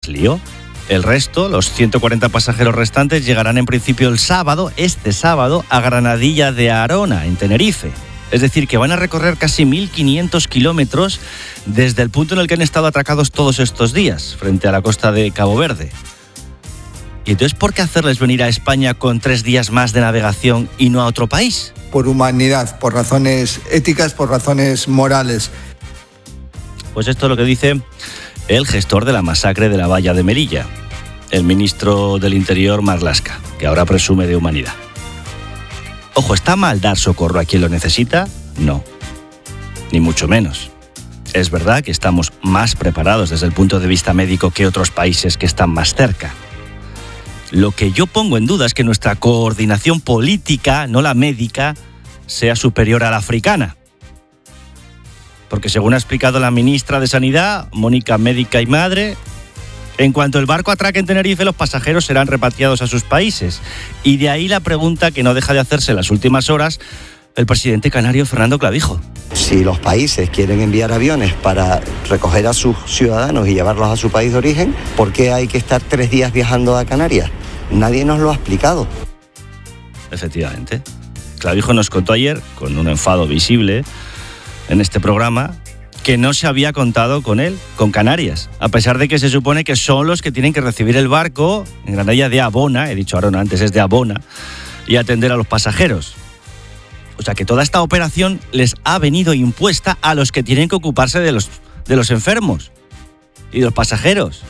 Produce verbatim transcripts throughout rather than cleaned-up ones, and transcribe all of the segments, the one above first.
lío. El resto, los ciento cuarenta pasajeros restantes, llegarán en principio el sábado, este sábado, a Granadilla de Arona, en Tenerife. Es decir, que van a recorrer casi mil quinientos kilómetros desde el punto en el que han estado atracados todos estos días, frente a la costa de Cabo Verde. ¿Y entonces por qué hacerles venir a España con tres días más de navegación y no a otro país? Por humanidad, por razones éticas, por razones morales. Pues esto es lo que dice el gestor de la masacre de la valla de Melilla, el ministro del Interior Marlaska, que ahora presume de humanidad. Ojo, ¿está mal dar socorro a quien lo necesita? No, ni mucho menos. Es verdad que estamos más preparados desde el punto de vista médico que otros países que están más cerca. Lo que yo pongo en duda es que nuestra coordinación política, no la médica, sea superior a la africana. Porque según ha explicado la ministra de Sanidad, Mónica Médica y Madre, en cuanto el barco atraque en Tenerife, los pasajeros serán repatriados a sus países. Y de ahí la pregunta que no deja de hacerse en las últimas horas el presidente canario Fernando Clavijo. Si los países quieren enviar aviones para recoger a sus ciudadanos y llevarlos a su país de origen, ¿por qué hay que estar tres días viajando a Canarias? Nadie nos lo ha explicado. Efectivamente. Clavijo nos contó ayer, con un enfado visible en este programa, que no se había contado con él, con Canarias, a pesar de que se supone que son los que tienen que recibir el barco en Granadilla de Abona, he dicho Arona antes, es de Abona, y atender a los pasajeros. O sea que toda esta operación les ha venido impuesta a los que tienen que ocuparse de los, de los enfermos y de los pasajeros.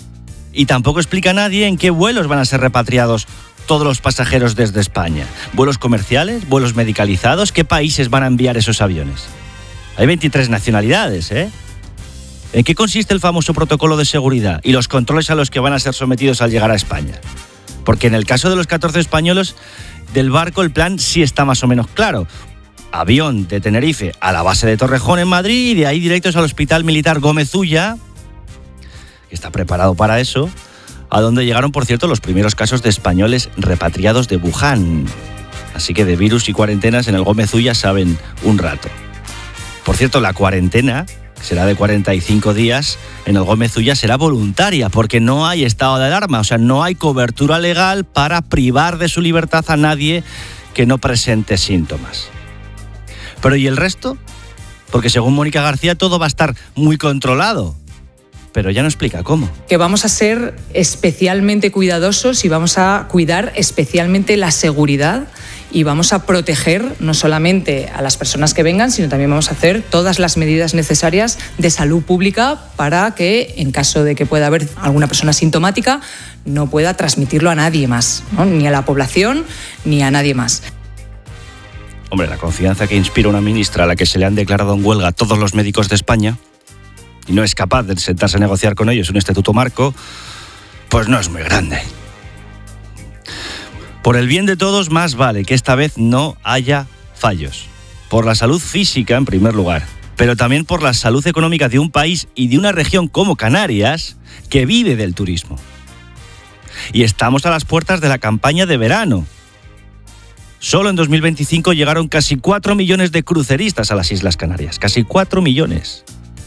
Y tampoco explica a nadie en qué vuelos van a ser repatriados todos los pasajeros desde España. ¿Vuelos comerciales? ¿Vuelos medicalizados? ¿Qué países van a enviar esos aviones? Hay veintitrés nacionalidades, ¿eh? ¿En qué consiste el famoso protocolo de seguridad y los controles a los que van a ser sometidos al llegar a España? Porque en el caso de los catorce españoles del barco, el plan sí está más o menos claro. Avión de Tenerife a la base de Torrejón en Madrid y de ahí directos al Hospital Militar Gómez Ulla, que está preparado para eso, a donde llegaron, por cierto, los primeros casos de españoles repatriados de Wuhan. Así que de virus y cuarentenas en el Gómez Ulla saben un rato. Por cierto, la cuarentena será de cuarenta y cinco días, en el Gómez Ulla será voluntaria, porque no hay estado de alarma, o sea, no hay cobertura legal para privar de su libertad a nadie que no presente síntomas. Pero ¿y el resto? Porque según Mónica García todo va a estar muy controlado, pero ya no explica cómo. Que vamos a ser especialmente cuidadosos y vamos a cuidar especialmente la seguridad y vamos a proteger no solamente a las personas que vengan, sino también vamos a hacer todas las medidas necesarias de salud pública para que, en caso de que pueda haber alguna persona sintomática, no pueda transmitirlo a nadie más, ¿no? Ni a la población ni a nadie más. Hombre, la confianza que inspira una ministra a la que se le han declarado en huelga a todos los médicos de España y no es capaz de sentarse a negociar con ellos un estatuto marco, pues no es muy grande. Por el bien de todos, más vale que esta vez no haya fallos. Por la salud física, en primer lugar, pero también por la salud económica de un país y de una región como Canarias, que vive del turismo. Y estamos a las puertas de la campaña de verano. Solo en dos mil veinticinco llegaron casi cuatro millones de cruceristas a las Islas Canarias. Casi cuatro millones.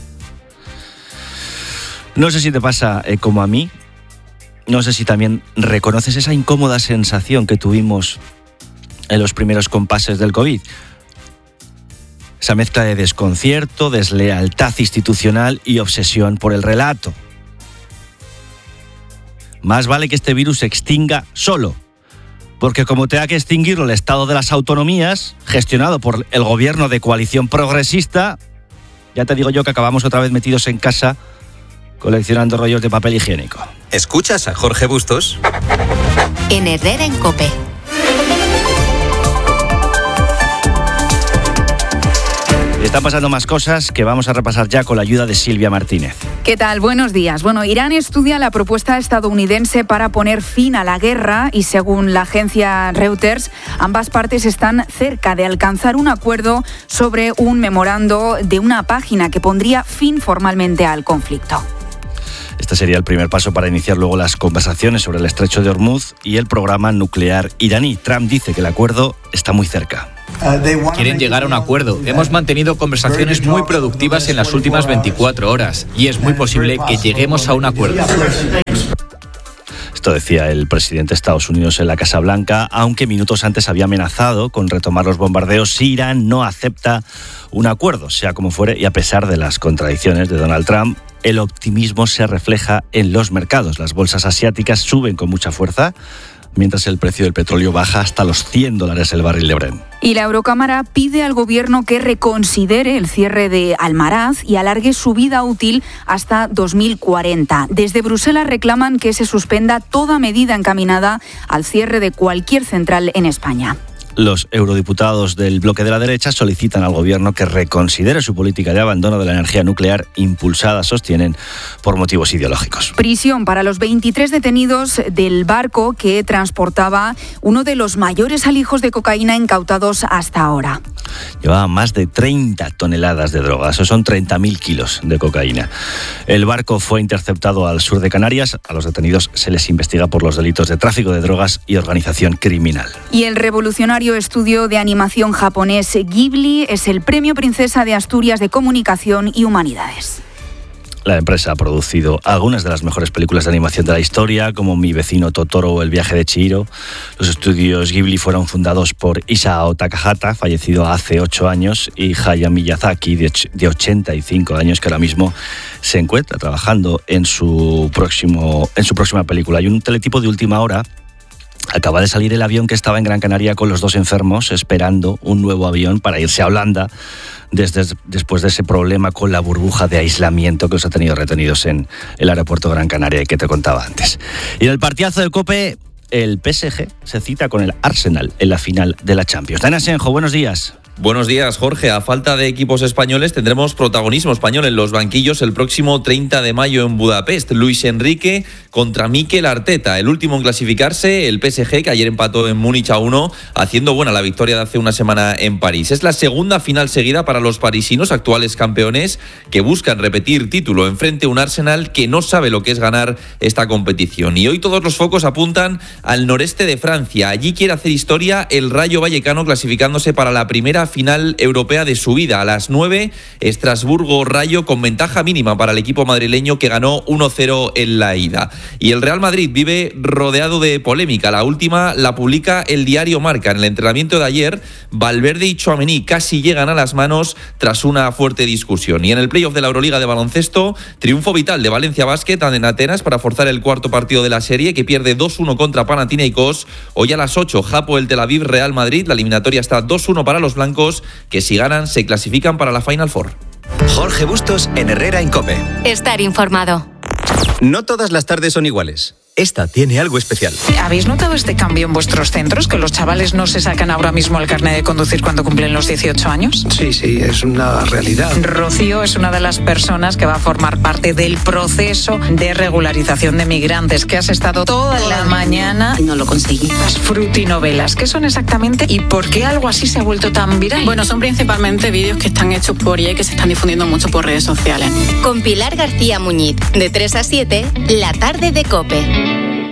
No sé si te pasa eh, como a mí. No sé si también reconoces esa incómoda sensación que tuvimos en los primeros compases del COVID. Esa mezcla de desconcierto, deslealtad institucional y obsesión por el relato. Más vale que este virus se extinga solo, porque como tenga que extinguirlo el Estado de las Autonomías, gestionado por el gobierno de coalición progresista, ya te digo yo que acabamos otra vez metidos en casa coleccionando rollos de papel higiénico. ¿Escuchas a Jorge Bustos? En Herrera en COPE. Están pasando más cosas que vamos a repasar ya con la ayuda de Silvia Martínez. ¿Qué tal? Buenos días. Bueno, Irán estudia la propuesta estadounidense para poner fin a la guerra y según la agencia Reuters, ambas partes están cerca de alcanzar un acuerdo sobre un memorando de una página que pondría fin formalmente al conflicto. Este sería el primer paso para iniciar luego las conversaciones sobre el estrecho de Hormuz y el programa nuclear iraní. Trump dice que el acuerdo está muy cerca. Quieren llegar a un acuerdo. Hemos mantenido conversaciones muy productivas en las últimas veinticuatro horas y es muy posible que lleguemos a un acuerdo. Esto decía el presidente de Estados Unidos en la Casa Blanca, aunque minutos antes había amenazado con retomar los bombardeos si Irán no acepta un acuerdo, sea como fuere, y a pesar de las contradicciones de Donald Trump, el optimismo se refleja en los mercados. Las bolsas asiáticas suben con mucha fuerza, mientras el precio del petróleo baja hasta los cien dólares el barril de Brent. Y la Eurocámara pide al Gobierno que reconsidere el cierre de Almaraz y alargue su vida útil hasta dos mil cuarenta. Desde Bruselas reclaman que se suspenda toda medida encaminada al cierre de cualquier central en España. Los eurodiputados del bloque de la derecha solicitan al Gobierno que reconsidere su política de abandono de la energía nuclear impulsada, sostienen, por motivos ideológicos. Prisión para los veintitrés detenidos del barco que transportaba uno de los mayores alijos de cocaína incautados hasta ahora. Llevaba más de treinta toneladas de droga, eso son treinta mil kilos de cocaína. El barco fue interceptado al sur de Canarias. A los detenidos se les investiga por los delitos de tráfico de drogas y organización criminal. Y el revolucionario estudio de animación japonés Ghibli es el Premio Princesa de Asturias de Comunicación y Humanidades. La empresa ha producido algunas de las mejores películas de animación de la historia, como Mi vecino Totoro o El viaje de Chihiro. Los estudios Ghibli fueron fundados por Isao Takahata, fallecido hace ocho años, y Hayao Miyazaki, de ochenta y cinco años, que ahora mismo se encuentra trabajando en su próximo, en su próxima película. Hay un teletipo de última hora. Acaba de salir el avión que estaba en Gran Canaria con los dos enfermos, esperando un nuevo avión para irse a Holanda desde, después de ese problema con la burbuja de aislamiento que os ha tenido retenidos en el aeropuerto Gran Canaria y que te contaba antes. Y en el partidazo del COPE, el P S G se cita con el Arsenal en la final de la Champions. Dani Asenjo, buenos días. Buenos días, Jorge. A falta de equipos españoles tendremos protagonismo español en los banquillos el próximo treinta de mayo en Budapest. Luis Enrique contra Mikel Arteta, el último en clasificarse, el P S G, que ayer empató en Múnich a uno, haciendo buena la victoria de hace una semana en París. Es la segunda final seguida para los parisinos, actuales campeones, que buscan repetir título enfrente a un Arsenal que no sabe lo que es ganar esta competición. Y hoy todos los focos apuntan al noreste de Francia. Allí quiere hacer historia el Rayo Vallecano, clasificándose para la primera final europea de su vida. A las nueve, Estrasburgo-Rayo con ventaja mínima para el equipo madrileño, que ganó uno cero en la ida. Y el Real Madrid vive rodeado de polémica. La última la publica el diario Marca. En el entrenamiento de ayer, Valverde y Tchouaméni casi llegan a las manos tras una fuerte discusión. Y en el playoff de la Euroliga de baloncesto, triunfo vital de Valencia Basket en Atenas para forzar el cuarto partido de la serie, que pierde dos uno contra Panathinaikos. Hoy a las ocho, Japo el Tel Aviv Real Madrid. La eliminatoria está dos uno para los blancos, que si ganan se clasifican para la Final Four. Jorge Bustos en Herrera en COPE. Estar informado. No todas las tardes son iguales. Esta tiene algo especial. ¿Habéis notado este cambio en vuestros centros? ¿Que los chavales no se sacan ahora mismo el carnet de conducir cuando cumplen los dieciocho años? Sí, sí, es una realidad. Rocío es una de las personas que va a formar parte del proceso de regularización de migrantes, que has estado toda la mañana... Y no lo conseguí. Las frutinovelas, ¿qué son exactamente y por qué algo así se ha vuelto tan viral? Bueno, son principalmente vídeos que están hechos por I A y que se están difundiendo mucho por redes sociales. Con Pilar García Muñiz, de tres a siete, la tarde de COPE.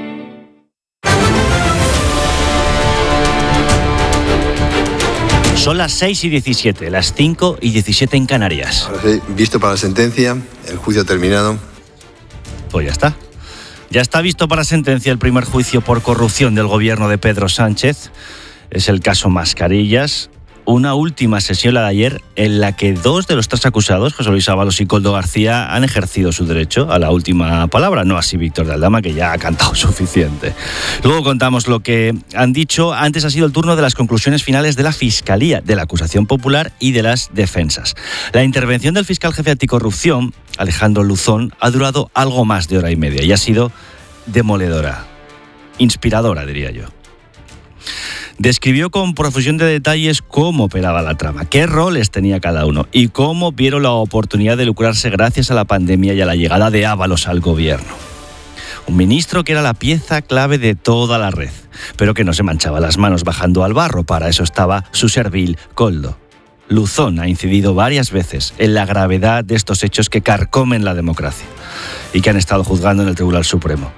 Son las seis y diecisiete, las cinco y diecisiete en Canarias. Ahora sí, visto para la sentencia, el juicio terminado. Pues ya está. Ya está visto para sentencia el primer juicio por corrupción del gobierno de Pedro Sánchez. Es el caso Mascarillas. Una última sesión, la de ayer, en la que dos de los tres acusados, José Luis Ábalos y Koldo García, han ejercido su derecho a la última palabra, no así Víctor de Aldama, que ya ha cantado suficiente. Luego contamos lo que han dicho. Antes ha sido el turno de las conclusiones finales de la Fiscalía, de la acusación popular y de las defensas. La intervención del fiscal jefe anticorrupción, Alejandro Luzón, ha durado algo más de hora y media y ha sido demoledora, inspiradora, diría yo. Describió con profusión de detalles cómo operaba la trama, qué roles tenía cada uno y cómo vieron la oportunidad de lucrarse gracias a la pandemia y a la llegada de Ábalos al gobierno. Un ministro que era la pieza clave de toda la red, pero que no se manchaba las manos bajando al barro. Para eso estaba su servil Koldo. Luzón ha incidido varias veces en la gravedad de estos hechos que carcomen la democracia y que han estado juzgando en el Tribunal Supremo.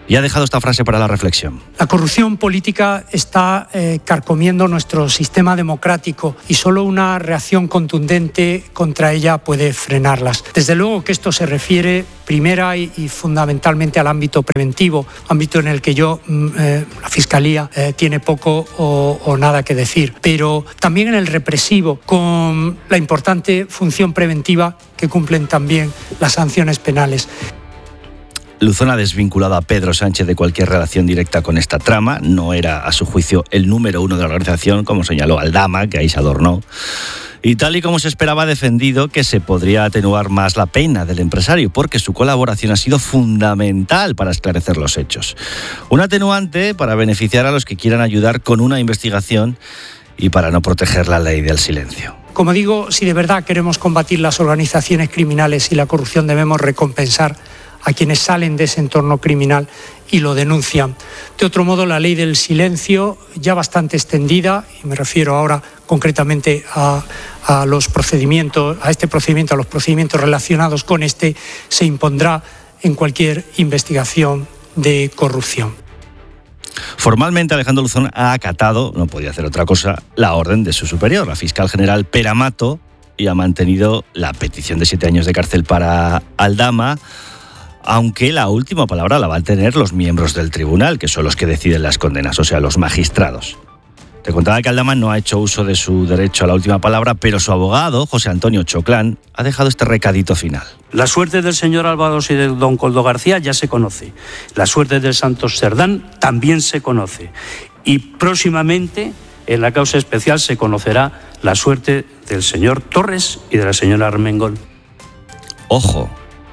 Y ha dejado esta frase para la reflexión. La corrupción política está eh, carcomiendo nuestro sistema democrático y solo una reacción contundente contra ella puede frenarlas. Desde luego que esto se refiere primera y, y fundamentalmente al ámbito preventivo, ámbito en el que yo, eh, la Fiscalía, eh, tiene poco o, o nada que decir, pero también en el represivo, con la importante función preventiva que cumplen también las sanciones penales. Luzón ha desvinculado a Pedro Sánchez de cualquier relación directa con esta trama. No era, a su juicio, el número uno de la organización, como señaló Aldama, que ahí se adornó. Y tal y como se esperaba, ha defendido que se podría atenuar más la pena del empresario, porque su colaboración ha sido fundamental para esclarecer los hechos. Un atenuante para beneficiar a los que quieran ayudar con una investigación y para no proteger la ley del silencio. Como digo, si de verdad queremos combatir las organizaciones criminales y la corrupción, debemos recompensar a quienes salen de ese entorno criminal y lo denuncian. De otro modo, la ley del silencio, ya bastante extendida, y me refiero ahora concretamente a, a los procedimientos, a este procedimiento, a los procedimientos relacionados con este, se impondrá en cualquier investigación de corrupción. Formalmente, Alejandro Luzón ha acatado, no podía hacer otra cosa, la orden de su superior, la fiscal general Pere Mato, y ha mantenido la petición de siete años de cárcel para Aldama, aunque la última palabra la van a tener los miembros del tribunal, que son los que deciden las condenas, o sea, los magistrados. Te contaba que Aldama no ha hecho uso de su derecho a la última palabra, pero su abogado, José Antonio Choclán, ha dejado este recadito final. La suerte del señor Ábalos y de don Koldo García ya se conoce. La suerte del Santos Cerdán también se conoce. Y próximamente, en la causa especial, se conocerá la suerte del señor Torres y de la señora Armengol. Ojo.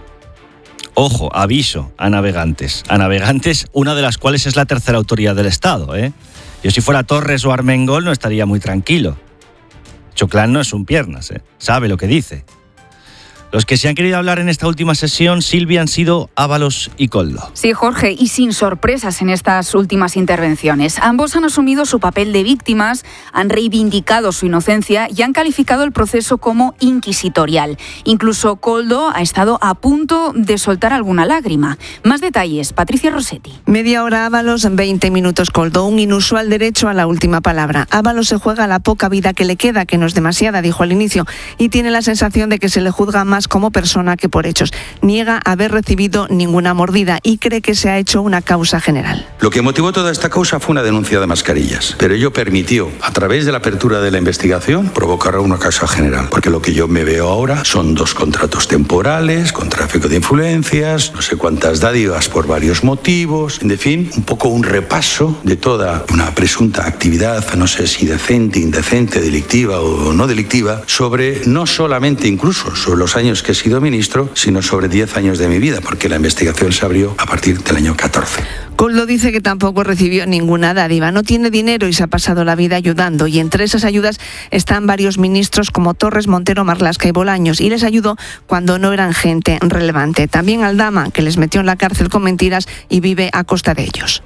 Ojo, aviso a navegantes. A navegantes, una de las cuales es la tercera autoridad del Estado, ¿eh? Yo si fuera Torres o Armengol no estaría muy tranquilo. Choclán no es un piernas, ¿eh? Sabe lo que dice. Los que se han querido hablar en esta última sesión, Silvia, han sido Ábalos y Koldo. Sí, Jorge, y sin sorpresas en estas últimas intervenciones. Ambos han asumido su papel de víctimas, han reivindicado su inocencia y han calificado el proceso como inquisitorial. Incluso Koldo ha estado a punto de soltar alguna lágrima. Más detalles, Patricia Rossetti. Media hora Ábalos, veinte minutos Koldo. Un inusual derecho a la última palabra. Ábalos se juega la poca vida que le queda, que no es demasiada, dijo al inicio, y tiene la sensación de que se le juzga más como persona que por hechos. Niega haber recibido ninguna mordida y cree que se ha hecho una causa general. Lo que motivó toda esta causa fue una denuncia de mascarillas, pero ello permitió, a través de la apertura de la investigación, provocar una causa general, porque lo que yo me veo ahora son dos contratos temporales, con tráfico de influencias, no sé cuántas dádivas por varios motivos, en fin, un poco un repaso de toda una presunta actividad, no sé si decente, indecente, delictiva o no delictiva, sobre no solamente incluso sobre los años que he sido ministro, sino sobre diez años de mi vida, porque la investigación se abrió a partir del año catorce. Koldo dice que tampoco recibió ninguna dádiva, no tiene dinero y se ha pasado la vida ayudando, y entre esas ayudas están varios ministros como Torres, Montero, Marlaska y Bolaños, y les ayudó cuando no eran gente relevante. También Aldama, que les metió en la cárcel con mentiras y vive a costa de ellos.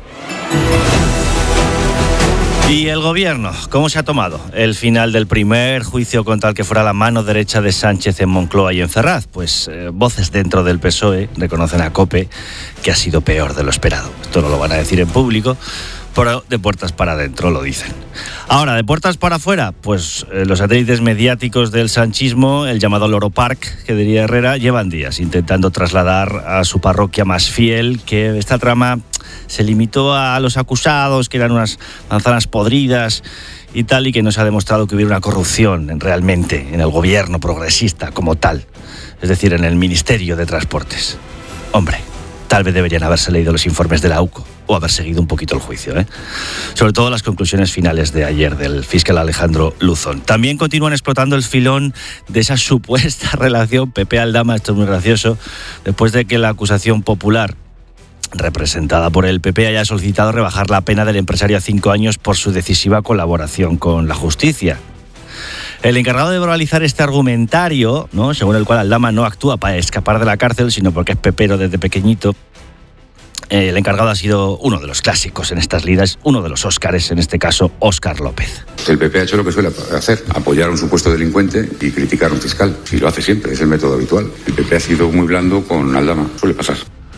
¿Y el gobierno? ¿Cómo se ha tomado el final del primer juicio contra el que fuera la mano derecha de Sánchez en Moncloa y en Ferraz? Pues eh, voces dentro del P S O E reconocen a COPE que ha sido peor de lo esperado. Esto no lo van a decir en público, pero de puertas para adentro lo dicen. Ahora, de puertas para afuera, pues eh, los satélites mediáticos del sanchismo, el llamado Loro Park, que diría Herrera, llevan días intentando trasladar a su parroquia más fiel que esta trama se limitó a los acusados, que eran unas manzanas podridas y tal, y que no se ha demostrado que hubiera una corrupción en, realmente en el gobierno progresista como tal, es decir, en el Ministerio de Transportes. Hombre, tal vez deberían haberse leído los informes de la U C O o haber seguido un poquito el juicio, ¿eh? Sobre todo las conclusiones finales de ayer del fiscal Alejandro Luzón. También continúan explotando el filón de esa supuesta relación P P-Aldama, esto es muy gracioso, después de que la acusación popular representada por el P P haya solicitado rebajar la pena del empresario a cinco años por su decisiva colaboración con la justicia. El encargado de verbalizar este argumentario, ¿no?, según el cual Aldama no actúa para escapar de la cárcel, sino porque es pepero desde pequeñito, el encargado ha sido uno de los clásicos en estas lidas, uno de los Óscares, en este caso, Óscar López. El P P ha hecho lo que suele hacer, apoyar a un supuesto delincuente y criticar a un fiscal. Y lo hace siempre, es el método habitual. El P P ha sido muy blando con Aldama, suele pasar.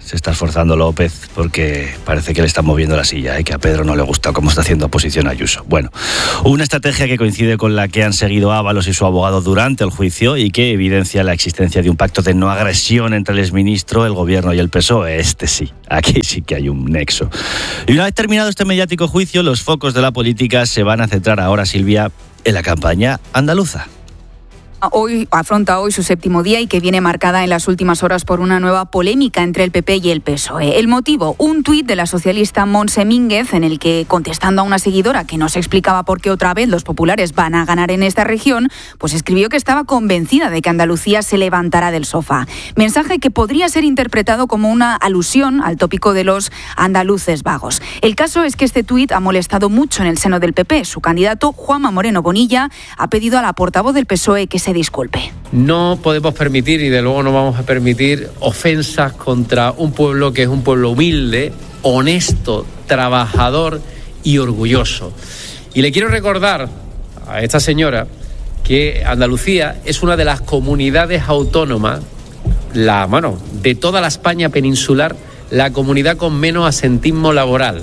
se está esforzando López porque parece que le está moviendo la silla, ¿eh? Que a Pedro no le gusta cómo está haciendo oposición a Ayuso. Bueno, una estrategia que coincide con la que han seguido Ábalos y su abogado durante el juicio y que evidencia la existencia de un pacto de no agresión entre el exministro, el gobierno y el P S O E. Este sí, aquí sí que hay un nexo. Y una vez terminado este mediático juicio, los focos de la política se van a centrar ahora, Silvia, en la campaña andaluza. Hoy afronta hoy su séptimo día y que viene marcada en las últimas horas por una nueva polémica entre el P P y el P S O E. El motivo, un tuit de la socialista Montse Mínguez en el que, contestando a una seguidora que no se explicaba por qué otra vez los populares van a ganar en esta región, pues escribió que estaba convencida de que Andalucía se levantará del sofá. Mensaje que podría ser interpretado como una alusión al tópico de los andaluces vagos. El caso es que este tuit ha molestado mucho en el seno del P P. Su candidato, Juanma Moreno Bonilla, ha pedido a la portavoz del P S O E que se disculpe. No podemos permitir, y de luego no vamos a permitir, ofensas contra un pueblo que es un pueblo humilde, honesto, trabajador y orgulloso. Y le quiero recordar a esta señora que Andalucía es una de las comunidades autónomas, la, bueno, de toda la España peninsular, la comunidad con menos asentismo laboral.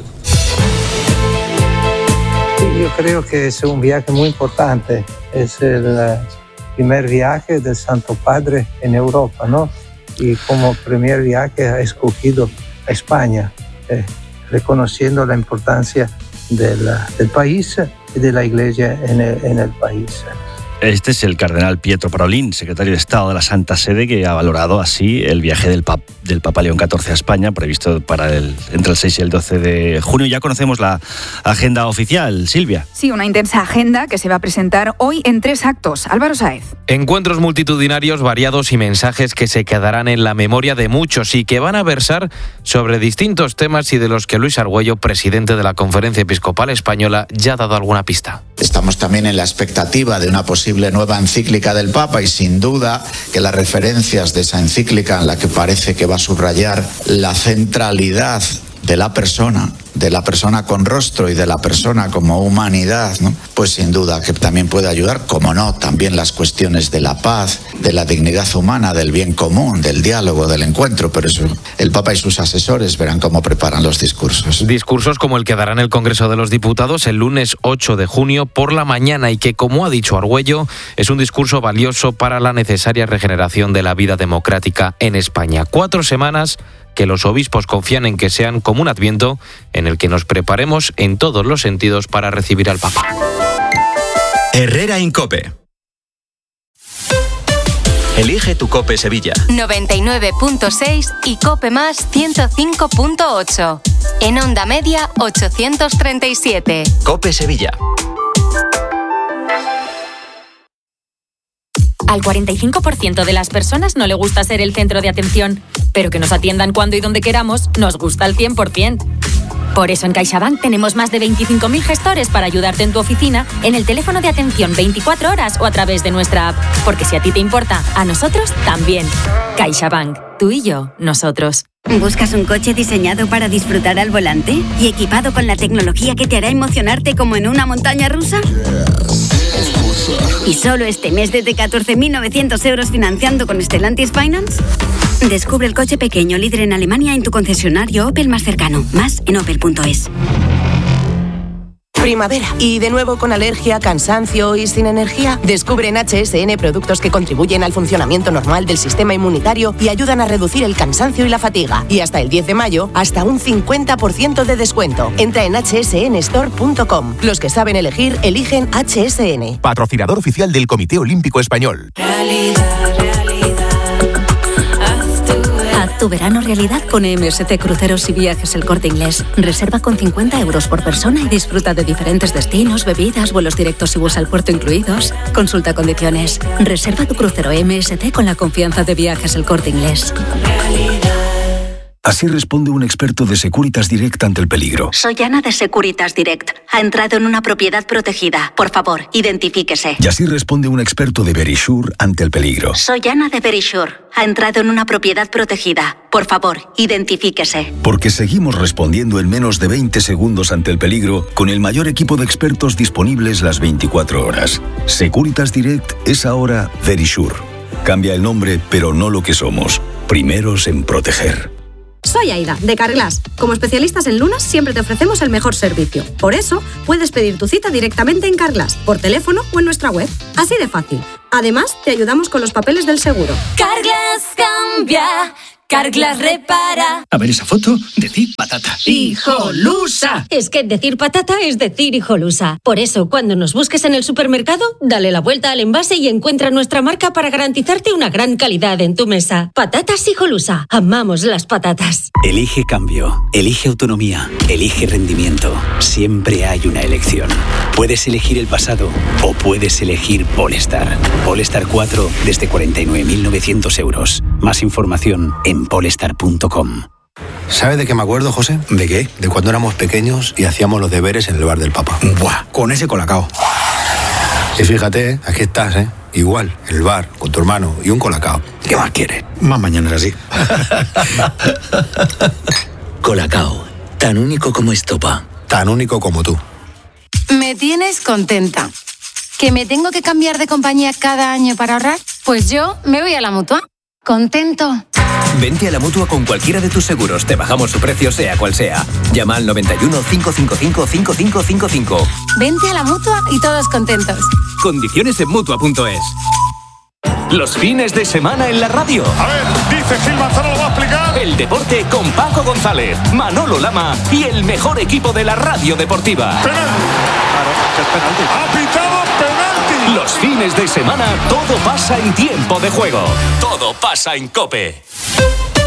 Yo creo que es un viaje muy importante. Es el primer viaje del Santo Padre en Europa, ¿no? Y como primer viaje ha escogido a España, eh, reconociendo la importancia del, del país y de la Iglesia en el, en el país. Este es el cardenal Pietro Parolin, secretario de Estado de la Santa Sede, que ha valorado así el viaje del, pap, del Papa León catorce a España, previsto para el, entre el seis y el doce de junio. Ya conocemos la agenda oficial, Silvia. Sí, una intensa agenda que se va a presentar hoy en tres actos. Álvaro Sáez. Encuentros multitudinarios, variados y mensajes que se quedarán en la memoria de muchos y que van a versar sobre distintos temas y de los que Luis Argüello, presidente de la Conferencia Episcopal Española, ya ha dado alguna pista. Estamos también en la expectativa de una posible nueva encíclica del Papa y sin duda que las referencias de esa encíclica en la que parece que va a subrayar la centralidad de la persona, de la persona con rostro y de la persona como humanidad, ¿no? Pues sin duda que también puede ayudar, como no, también las cuestiones de la paz, de la dignidad humana, del bien común, del diálogo, del encuentro, pero eso el Papa y sus asesores verán cómo preparan los discursos. Discursos como el que dará en el Congreso de los Diputados el lunes ocho de junio por la mañana y que, como ha dicho Argüello, es un discurso valioso para la necesaria regeneración de la vida democrática en España. Cuatro semanas que los obispos confían en que sean como un adviento en el que nos preparemos en todos los sentidos para recibir al Papa. Herrera en COPE. Elige tu COPE Sevilla. noventa y nueve punto seis y COPE más ciento cinco punto ocho. En onda media ochocientos treinta y siete. COPE Sevilla. Al cuarenta y cinco por ciento de las personas no le gusta ser el centro de atención, pero que nos atiendan cuando y donde queramos nos gusta al cien por ciento. Por eso en CaixaBank tenemos más de veinticinco mil gestores para ayudarte en tu oficina, en el teléfono de atención veinticuatro horas o a través de nuestra app. Porque si a ti te importa, a nosotros también. CaixaBank, tú y yo, nosotros. ¿Buscas un coche diseñado para disfrutar al volante y equipado con la tecnología que te hará emocionarte como en una montaña rusa? ¿Y solo este mes desde catorce mil novecientos euros financiando con Stellantis Finance? Descubre el coche pequeño líder en Alemania en tu concesionario Opel más cercano. Más en opel punto es. Primavera. ¿Y de nuevo con alergia, cansancio y sin energía? Descubre en H S N productos que contribuyen al funcionamiento normal del sistema inmunitario y ayudan a reducir el cansancio y la fatiga. Y hasta el diez de mayo, hasta un cincuenta por ciento de descuento. Entra en hache ese ene store punto com. Los que saben elegir, eligen H S N. Patrocinador oficial del Comité Olímpico Español. Realidad, realidad. Haz tu verano realidad con M S C Cruceros y Viajes El Corte Inglés. Reserva con cincuenta euros por persona y disfruta de diferentes destinos, bebidas, vuelos directos y bus al puerto incluidos. Consulta condiciones. Reserva tu crucero M S C con la confianza de Viajes El Corte Inglés. Así responde un experto de Securitas Direct ante el peligro. Soy Ana de Securitas Direct. Ha entrado en una propiedad protegida. Por favor, identifíquese. Y así responde un experto de Verisure ante el peligro. Soy Ana de Verisure. Ha entrado en una propiedad protegida. Por favor, identifíquese. Porque seguimos respondiendo en menos de veinte segundos ante el peligro con el mayor equipo de expertos disponibles las veinticuatro horas. Securitas Direct es ahora Verisure. Cambia el nombre, pero no lo que somos. Primeros en proteger. Soy Aida, de Carglass. Como especialistas en lunas, siempre te ofrecemos el mejor servicio. Por eso, puedes pedir tu cita directamente en Carglass, por teléfono o en nuestra web. Así de fácil. Además, te ayudamos con los papeles del seguro. Carglass cambia, Carglass repara. A ver esa foto, decir patata. ¡Hijolusa! Es que decir patata es decir hijolusa. Por eso, cuando nos busques en el supermercado, dale la vuelta al envase y encuentra nuestra marca para garantizarte una gran calidad en tu mesa. Patatas hijolusa. Amamos las patatas. Elige cambio, elige autonomía, elige rendimiento. Siempre hay una elección. Puedes elegir el pasado o puedes elegir Polestar. Polestar cuatro desde cuarenta y nueve mil novecientos euros. Más información en polestar punto com. ¿Sabes de qué me acuerdo, José? ¿De qué? De cuando éramos pequeños y hacíamos los deberes en el bar del Papa. Buah, con ese colacao. Y fíjate, ¿eh? Aquí estás, ¿eh? Igual, en el bar, con tu hermano y un colacao. ¿Qué más quieres? Más mañana es así. Colacao, tan único como estopa. Tan único como tú. Me tienes contenta. ¿Que me tengo que cambiar de compañía cada año para ahorrar? Pues yo me voy a la Mutua. Contento. Vente a la Mutua con cualquiera de tus seguros. Te bajamos su precio, sea cual sea. Llama al noventa y uno, cinco cinco cinco, cinco cinco cinco cinco. Vente a la Mutua y todos contentos. Condiciones en Mutua punto es. Los fines de semana en la radio. A ver, dice Gil Manzano, lo va a explicar. El deporte con Paco González, Manolo Lama y el mejor equipo de la radio deportiva. Penal. Claro, que es penalti. Ha pitado penalti. Los fines de semana todo pasa en tiempo de juego. Todo pasa en COPE.